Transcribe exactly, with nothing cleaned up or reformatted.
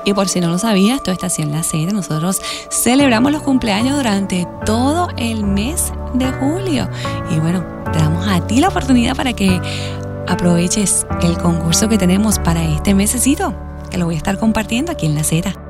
Y por si no lo sabías, esto está Estación La Z. Nosotros celebramos los cumpleaños durante todo el mes de julio. Y bueno, te damos a ti la oportunidad para que aproveches el concurso que tenemos para este mesecito, que lo voy a estar compartiendo aquí en La Z.